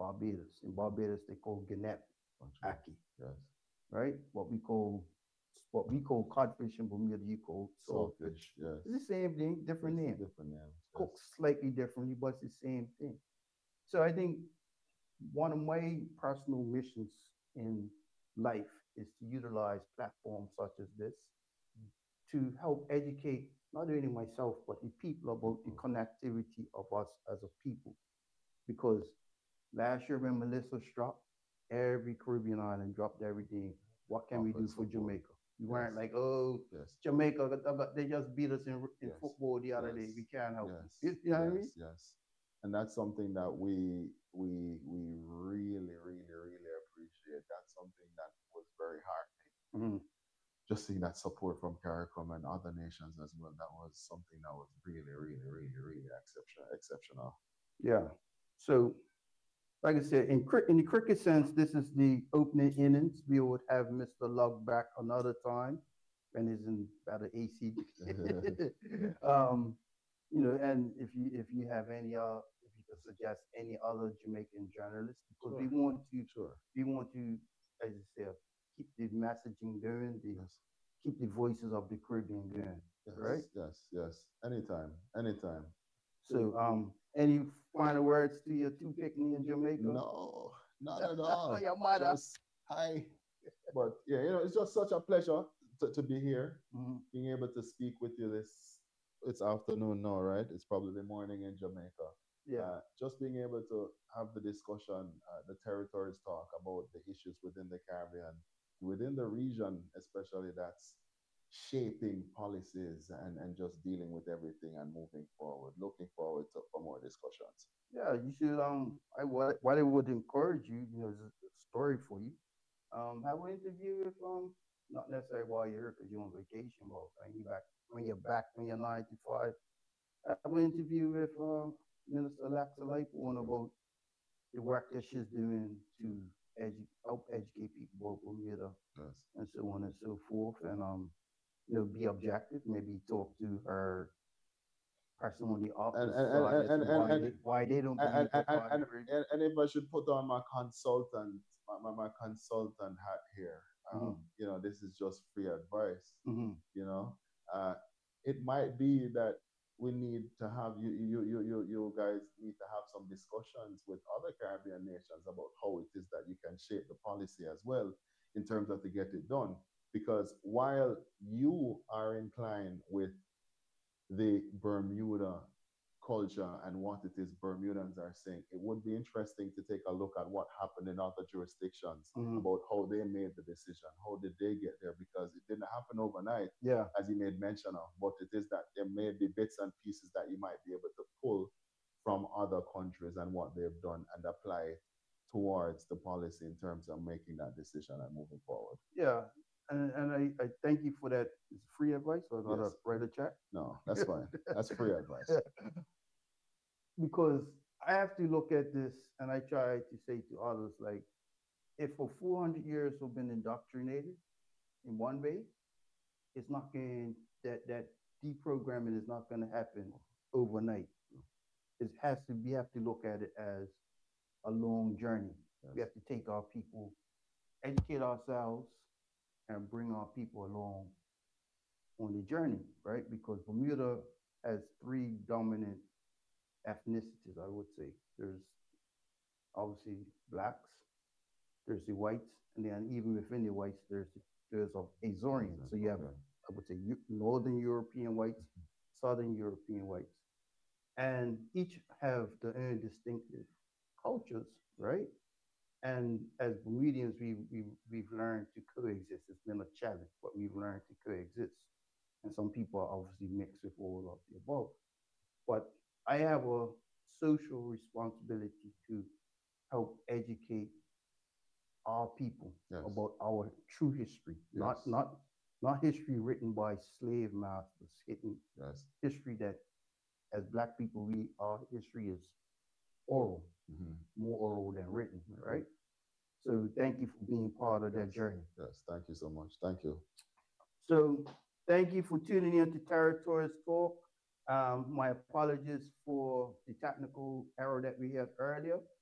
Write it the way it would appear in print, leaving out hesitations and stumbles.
Barbados. In Barbados, they call Gannett Okay. Aki, Yes. right? What we call codfish in Bermuda, you call saltfish. Saltfish. Yes. It's the same thing, different Yes. name. Different names. Yes. Cooked slightly differently, but it's the same thing. So I think one of my personal missions in life is to utilize platforms such as this to help educate not only myself but the people about the connectivity of us as a people. Because last year when Melissa struck, every Caribbean island dropped everything. What can we do Offered for support. Jamaica? We weren't Yes. like, oh, Yes. Jamaica, they just beat us in Yes. football the other day. Yes. We can't help Yes. them. You know what I mean? Yes. Yes. And that's something that we really, really, really appreciate. That's something that was very heartening. Mhm. Just seeing that support from CARICOM and other nations as well. That was something that was really, really, really, really exceptional. Yeah. So, like I said, in the cricket sense, this is the opening innings. We would have Mr. Lug back another time when he's in better AC. um, and if you have any if you could suggest any other Jamaican journalists, because Sure. we want to Sure. we want to, as I said, keep the messaging going, Yes. keep the voices of the Caribbean going, Yes. right? Yes. Yes. Anytime. Anytime. So, any final words to your two picnic in Jamaica? No, not at all. Your mother. Just hi. But yeah, it's just such a pleasure to be here, Mhm. being able to speak with you this. It's afternoon now, right? It's probably morning in Jamaica. Yeah. Just being able to have the discussion, the territories talk about the issues within the Caribbean, within the region, especially that's shaping policies and just dealing with everything and moving forward. Looking forward to for more discussions. Yeah, you should. What I would encourage you, is a story for you. Have an interview with not necessarily while you're here because you're on vacation, but when you're 95, have an interview with Minister Alexa Lightbourne about the work that she's doing to help educate people about Bermuda Yes. and so on and so forth, and be objective. Maybe talk to her person on the opposite side as to why they don't believe that part of it. And if I should put on my consultant, my consultant hat here, this is just free advice. Mm-hmm. You know, uh, it might be that we need to have you guys need to have some discussions with other Caribbean nations about how it is that you can shape the policy as well in terms of to get it done. Because while you are inclined with the Bermuda culture and what it is Bermudans are saying, it would be interesting to take a look at what happened in other jurisdictions about how they made the decision, how did they get there, because it didn't happen overnight, Yeah. as you made mention of, but it is that there may be bits and pieces that you might be able to pull from other countries and what they've done and apply towards the policy in terms of making that decision and moving forward. Yeah. And I thank you for that. It's free advice, or not Yes. a write a check? No, that's fine. That's free advice. Because I have to look at this and I try to say to others, like, if for 400 years we've been indoctrinated in one way, it's not going that deprogramming is not going to happen overnight. We have to look at it as a long journey. Yes. We have to take our people, educate ourselves, and bring our people along on the journey, right? Because Bermuda has three dominant ethnicities, I would say. There's obviously blacks, there's the whites, and then even within the whites, there's of Azorians. So you have, I would say, Northern European whites, Southern European whites, and each have their own distinctive cultures, right? And as Bermudians, we've learned to coexist. It's been a challenge, but we've learned to coexist. And some people are obviously mixed with all of the above. But I have a social responsibility to help educate our people about our true history, not history written by slave masters, history that as Black people, our history is oral, more oral than written, right? So thank you for being part of that journey. Yes, thank you so much. Thank you. So thank you for tuning in to Territories Talk. My apologies for the technical error that we had earlier.